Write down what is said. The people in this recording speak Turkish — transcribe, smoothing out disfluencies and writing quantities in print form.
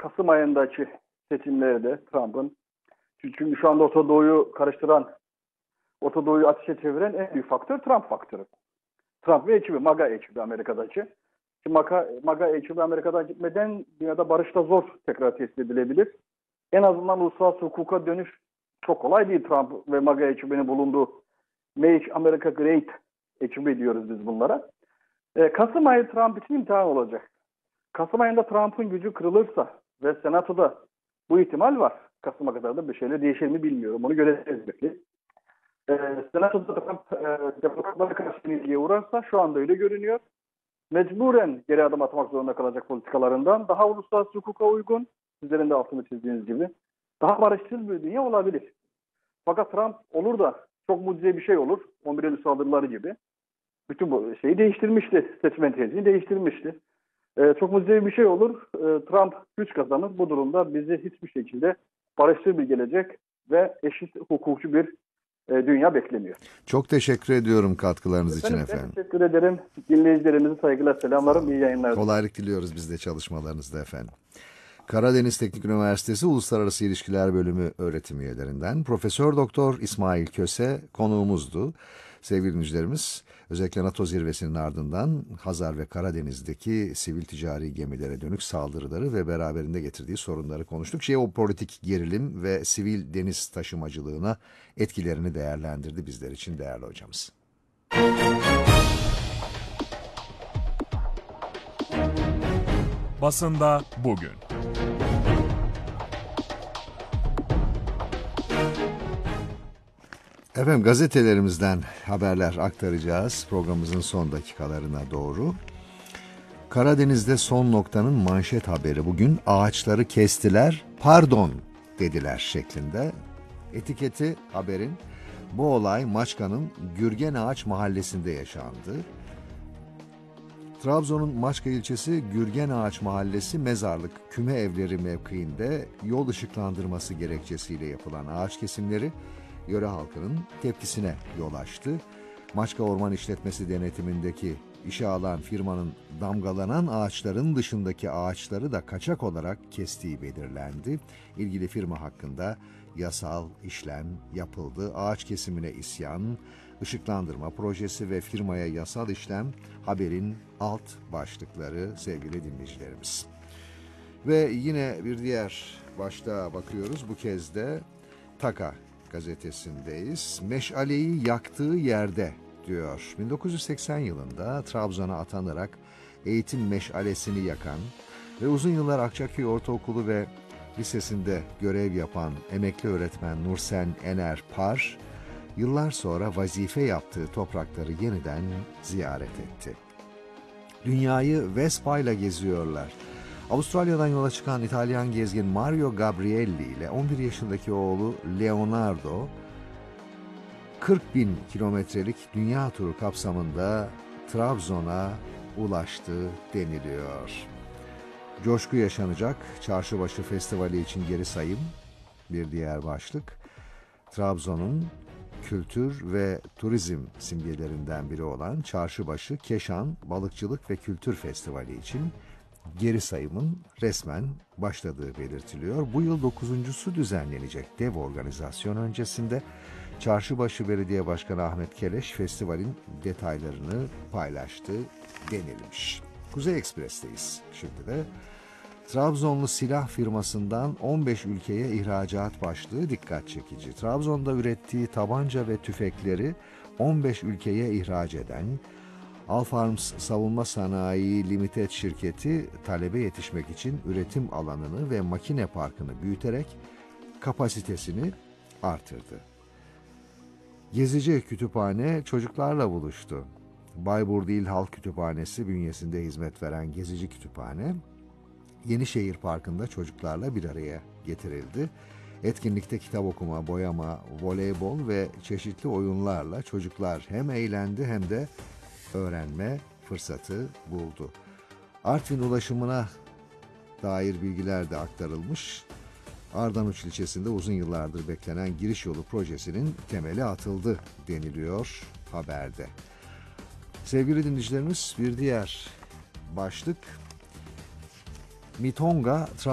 Kasım ayındaki seçimlerde Trump'ın, çünkü şu anda Orta Doğu'yu karıştıran, Orta Doğu'yu ateşe çeviren en büyük faktör Trump faktörü. Trump ve ekibi, MAGA ekibi Amerika'daki. Şimdi MAGA ekibi Amerika'dan gitmeden dünyada barış da zor tekrar tesis edilebilir. En azından uluslararası hukuka dönüş çok kolay değil. Trump ve MAGA ekibinin bulunduğu Make America Great ekibi diyoruz biz bunlara. Kasım ayı Trump için imtihan olacak. Kasım ayında Trump'ın gücü kırılırsa ve Senato'da bu ihtimal var. Kasım'a kadar da bir şeyler değişir mi bilmiyorum. Onu göreceğiz belki. Senato'da Trump demokratlara karşı yenilgiye uğrarsa, şu anda öyle görünüyor, mecburen geri adım atmak zorunda kalacak politikalarından. Daha uluslararası hukuka uygun, sizlerin de altını çizdiğiniz gibi, daha barışçıl bir dünya olabilir. Fakat Trump olur da çok mucize bir şey olur. 11 Eylül saldırıları gibi. Bütün bu şeyi değiştirmişti. Seçmen tezini değiştirmişti. Çok mucize bir şey olur. Trump güç kazanır. Bu durumda bizi hiçbir şekilde barışçıl bir gelecek ve eşit hukukçu bir dünya beklemiyor. Çok teşekkür ediyorum katkılarınız için efendim. Teşekkür ederim. Dinleyicilerimizi saygılar, selamlarım. İyi yayınlar. Kolaylık diliyoruz biz de çalışmalarınızda efendim. Karadeniz Teknik Üniversitesi Uluslararası İlişkiler Bölümü öğretim üyelerinden Profesör Doktor İsmail Köse konuğumuzdu. Sevgili dinleyicilerimiz, özellikle NATO zirvesinin ardından Hazar ve Karadeniz'deki sivil ticari gemilere dönük saldırıları ve beraberinde getirdiği sorunları konuştuk. Jeopolitik gerilim ve sivil deniz taşımacılığına etkilerini değerlendirdi bizler için değerli hocamız. Basında bugün. Efendim, gazetelerimizden haberler aktaracağız programımızın son dakikalarına doğru. Karadeniz'de son noktanın manşet haberi bugün ağaçları kestiler, pardon dediler şeklinde. Etiketi haberin bu olay Maçka'nın Gürgenağaç mahallesinde yaşandı. Trabzon'un Maçka ilçesi Gürgenağaç mahallesi mezarlık küme evleri mevkiinde yol ışıklandırması gerekçesiyle yapılan ağaç kesimleri yöre halkının tepkisine yol açtı. Maçka Orman İşletmesi denetimindeki işe alan firmanın damgalanan ağaçların dışındaki ağaçları da kaçak olarak kestiği belirlendi. İlgili firma hakkında yasal işlem yapıldı. Ağaç kesimine isyan, ışıklandırma projesi ve firmaya yasal işlem haberin alt başlıkları sevgili dinleyicilerimiz. Ve yine bir diğer başlığa bakıyoruz. Bu kez de Taka gazetesindeyiz. Meşaleyi yaktığı yerde diyor. 1980 yılında Trabzon'a atanarak eğitim meşalesini yakan ve uzun yıllar Akçaköy Ortaokulu ve Lisesi'nde görev yapan emekli öğretmen Nursen Ener Par, yıllar sonra vazife yaptığı toprakları yeniden ziyaret etti. Dünyayı Vespa ile geziyorlar. Avustralya'dan yola çıkan İtalyan gezgin Mario Gabrielli ile 11 yaşındaki oğlu Leonardo 40.000 kilometrelik dünya turu kapsamında Trabzon'a ulaştı deniliyor. Coşku yaşanacak Çarşıbaşı Festivali için geri sayım bir diğer başlık. Trabzon'un kültür ve turizm simgelerinden biri olan Çarşıbaşı Keşan Balıkçılık ve Kültür Festivali için geri sayımın resmen başladığı belirtiliyor. Bu yıl 9.'su düzenlenecek dev organizasyon öncesinde Çarşıbaşı Belediye Başkanı Ahmet Keleş festivalin detaylarını paylaştı denilmiş. Kuzey Ekspres'teyiz şimdi de. Trabzonlu silah firmasından 15 ülkeye ihracat başlığı dikkat çekici. Trabzon'da ürettiği tabanca ve tüfekleri 15 ülkeye ihraç eden Alfarms Savunma Sanayi Limited şirketi talebe yetişmek için üretim alanını ve makine parkını büyüterek kapasitesini artırdı. Gezici kütüphane çocuklarla buluştu. Bayburdu İl Halk Kütüphanesi bünyesinde hizmet veren Gezici Kütüphane, Yenişehir Parkı'nda çocuklarla bir araya getirildi. Etkinlikte kitap okuma, boyama, voleybol ve çeşitli oyunlarla çocuklar hem eğlendi hem de öğrenme fırsatı buldu. Artvin ulaşımına dair bilgiler de aktarılmış. Ardanuç ilçesinde uzun yıllardır beklenen giriş yolu projesinin temeli atıldı deniliyor haberde. Sevgili dinleyicilerimiz, bir diğer başlık Mitonga